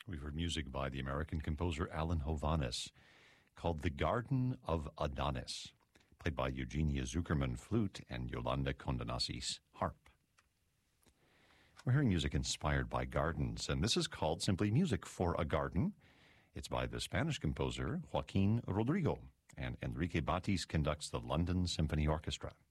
We've heard music by the American composer Alan Hovhaness called The Garden of Adonis, played by Eugenia Zuckerman flute and Yolanda Condonazis harp. We're hearing music inspired by gardens, and this is called simply Music for a Garden. It's by the Spanish composer Joaquin Rodrigo, and Enrique Batis conducts the London Symphony Orchestra.